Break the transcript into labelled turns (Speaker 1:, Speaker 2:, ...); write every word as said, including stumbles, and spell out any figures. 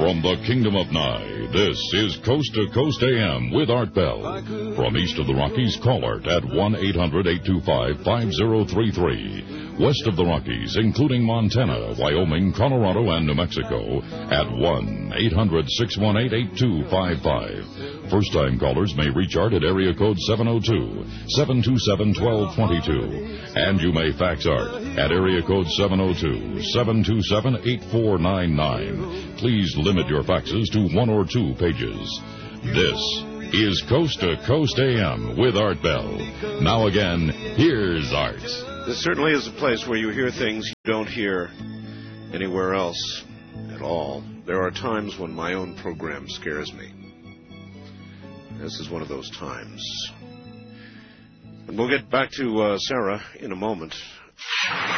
Speaker 1: From the Kingdom of Nye, this is Coast to Coast A M with Art Bell. From east of the Rockies, call Art at one eight hundred eight two five five zero three three. West of the Rockies, including Montana, Wyoming, Colorado, and New Mexico, at one eight hundred six one eight eight two five five. First-time callers may reach Art at area code seven oh two, seven two seven, one two two two. And you may fax Art at area code seven oh two, seven two seven, eight four nine nine. Please limit your faxes to one or two pages. This is Coast to Coast A M with Art Bell. Now again, here's Art.
Speaker 2: This certainly is a place where you hear things you don't hear anywhere else at all. There are times when my own program scares me. This is one of those times. And we'll get back to uh, Sarah in a moment.